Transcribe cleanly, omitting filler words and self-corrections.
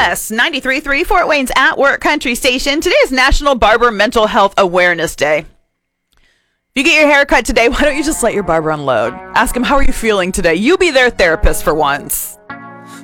KMOS 93.3 Fort Wayne's At Work Country Station. Today is National Barber Mental Health Awareness Day. If you get your hair cut today, why don't you just let your barber unload? Ask him, how are you feeling today? You be their therapist for once.